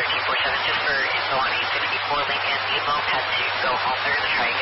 1347, just for info on 864 Lincoln. The loan had to go home. They're going to try again.